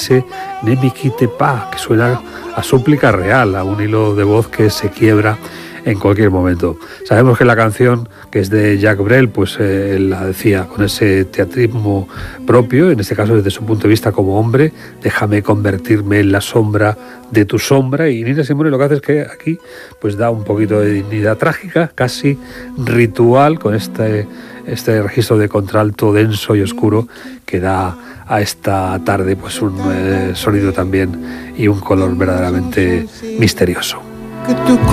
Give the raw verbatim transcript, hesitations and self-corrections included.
ese Ne me quitte pas, que suena a súplica real, a un hilo de voz que se quiebra en cualquier momento. Sabemos que la canción, que es de Jacques Brel, pues eh, él la decía con ese teatrismo propio, en este caso desde su punto de vista como hombre: déjame convertirme en la sombra de tu sombra. Y Nina Simone lo que hace es que aquí pues da un poquito de dignidad trágica, casi ritual, con este, este registro de contralto denso y oscuro que da a esta tarde pues un eh, sonido también y un color verdaderamente misterioso.